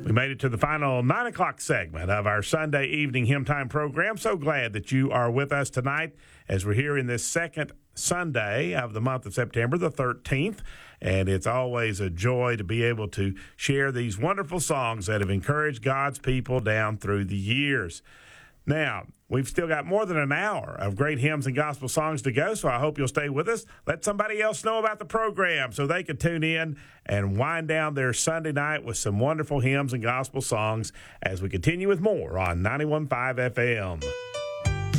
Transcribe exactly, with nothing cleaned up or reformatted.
We made it to the final nine o'clock segment of our Sunday evening Hymn Time program. So glad that you are with us tonight as we're here in this second Sunday of the month of September, the thirteenth. And it's always a joy to be able to share these wonderful songs that have encouraged God's people down through the years. Now, we've still got more than an hour of great hymns and gospel songs to go, so I hope you'll stay with us. Let somebody else know about the program so they can tune in and wind down their Sunday night with some wonderful hymns and gospel songs as we continue with more on ninety-one point five F M.